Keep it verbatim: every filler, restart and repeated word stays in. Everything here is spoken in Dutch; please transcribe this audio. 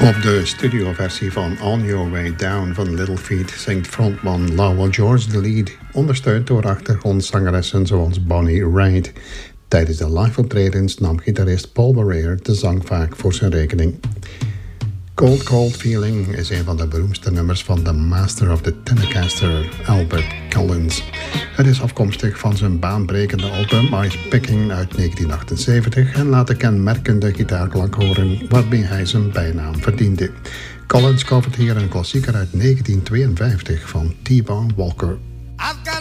Op de studioversie van On Your Way Down van Little Feat zingt frontman Lowell George de lead, ondersteund door achtergrondzangeressen zoals Bonnie Raitt. Tijdens de live-optredens nam gitarist Paul Barrere de zang vaak voor zijn rekening. Cold Cold Feeling is een van de beroemdste nummers van de Master of the Telecaster, Albert Collins. Het is afkomstig van zijn baanbrekende album Ice Picking uit negentien achtenzeventig en laat de kenmerkende gitaarklank horen waarmee hij zijn bijnaam verdiende. Collins covert hier een klassieker uit negentien tweeënvijftig van T-Bone Walker. I've got